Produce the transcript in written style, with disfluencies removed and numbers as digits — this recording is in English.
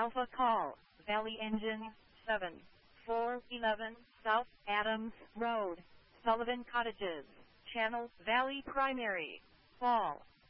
Alpha Call, Valley Engine 7, 411 South Adams Road, Sullivan Cottages, Channel Valley Primary, Fall.